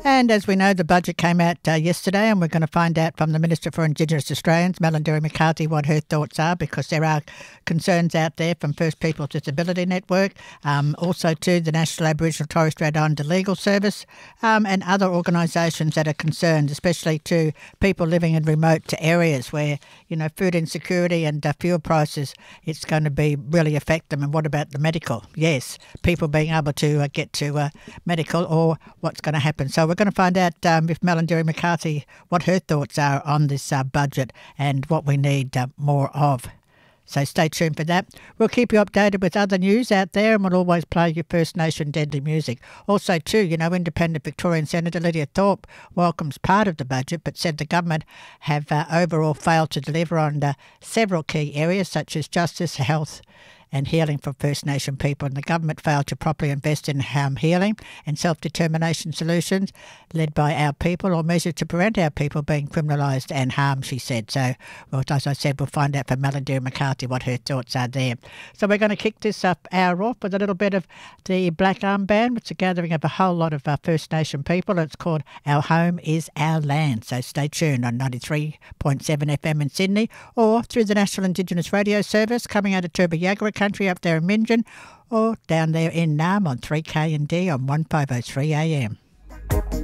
And as we know, the budget came out yesterday, and we're going to find out from the Minister for Indigenous Australians, Melanduri McCarthy, what her thoughts are, because there are concerns out there from First Peoples Disability Network, also to the National Aboriginal and Torres Strait Islander Legal Service, and other organisations that are concerned, especially to people living in remote areas where, food insecurity and fuel prices, it's going to be really affect them. And what about the medical? Yes, people being able to get to medical, or what's going to happen. So we're going to find out with Melanduri McCarthy what her thoughts are on this budget and what we need more of. So stay tuned for that. We'll keep you updated with other news out there, and we'll always play your First Nation deadly music. Also too, Independent Victorian Senator Lydia Thorpe welcomes part of the budget, but said the government have overall failed to deliver on several key areas such as justice, health and healing for First Nation people. And the government failed to properly invest in harm healing and self-determination solutions led by our people, or measures to prevent our people being criminalised and harmed, she said. So, as I said, we'll find out from Melanduri McCarthy what her thoughts are there. So we're going to kick this hour off with a little bit of the Black Arm Band. It's a gathering of a whole lot of First Nation people. It's called Our Home is Our Land. So stay tuned on 93.7 FM in Sydney, or through the National Indigenous Radio Service coming out of Turba Yagara country up there in Minjin, or down there in Naarm on 3K&D on 1503 AM.